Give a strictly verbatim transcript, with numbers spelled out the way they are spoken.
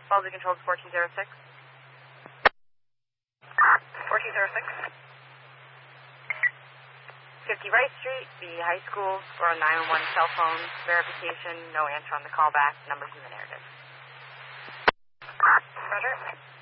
Quality control is fourteen oh six. fourteen oh six. fifty Rice Street, the high school, or a nine one one cell phone verification, no answer on the callback, numbers in the narrative. Roger.